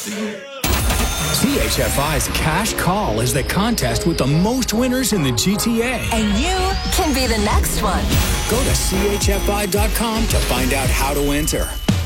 CHFI's Cash Call is the contest with the most winners in the GTA. And you can be the next one. Go to chfi.com to find out how to enter.